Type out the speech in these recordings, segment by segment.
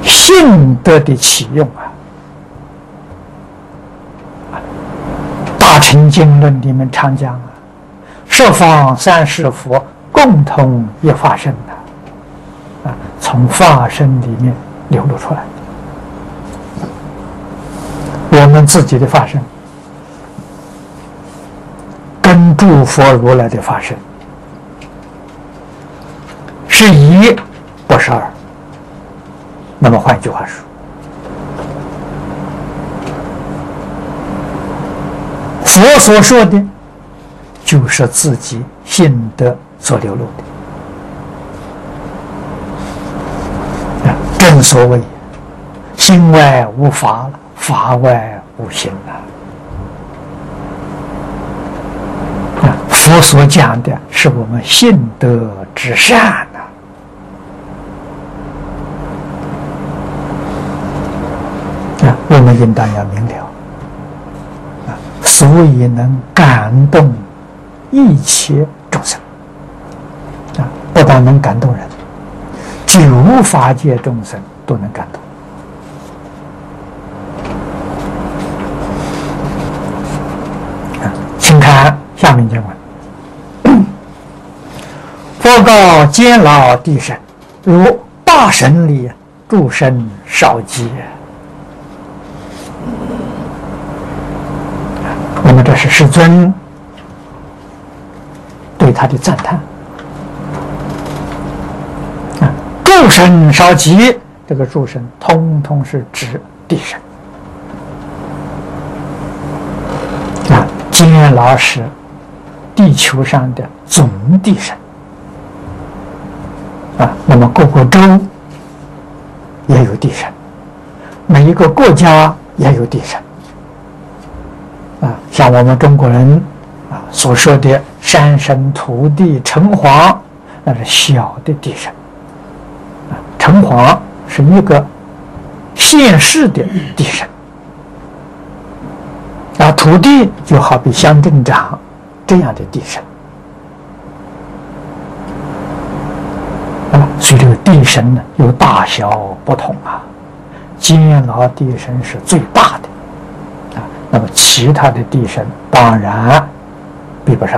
性德的启用啊。大乘经论里面常讲啊，十方三世佛共同一法身的啊，从法身里面流露出来。我们自己的法身跟诸佛如来的法身是一，不是二。那么换句话说，佛所说的就是自己心得所流露的。正所谓心外无法，法外无心佛所讲的是我们信德之善我们应当要明了所以能感动一切众生不但能感动人，九法界众生都能感动。请看下面经文：佛告监牢地神，如大神里诸神少极。那么这是世尊对他的赞叹。诸神少极，这个诸神通通是指地神。监牢是地球上的总地神那么各个州也有地神，每一个国家也有地神像我们中国人所说的山神、土地、城隍，那是小的地神城隍是一个县市的地神土地就好比乡镇长这样的地神所以这个地神呢有大小不同监牢地神是最大的那么其他的地神当然比不上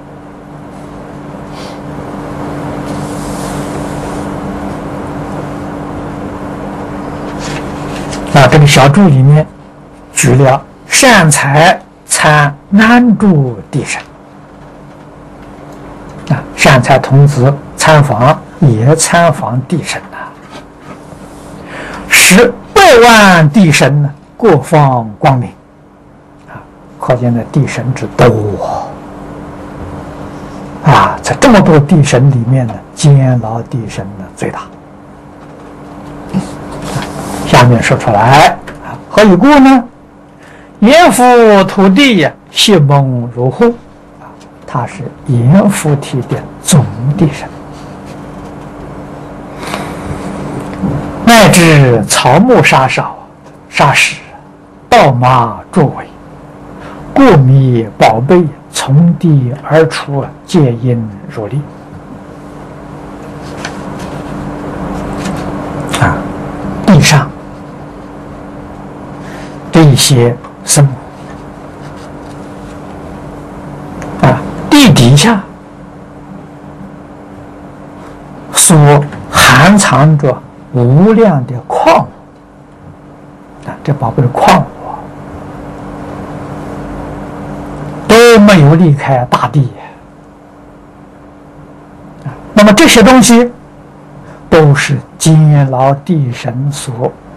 他这个小注里面举了善财参安住地神善财童子参访也参访地神10,000,000万地神呢，各方光明可见的地神之多在这么多地神里面呢，监牢地神呢最大。下面说出来何以故呢？阎浮土地悉蒙如护他是阎浮提的总地神，乃至草木沙少、沙石、稻麻作尾、过米宝贝从地而出，皆因如力地上这一些生物地底下所含藏着无量的矿物这宝贝的矿物都没有离开大地那么这些东西都是监牢地神所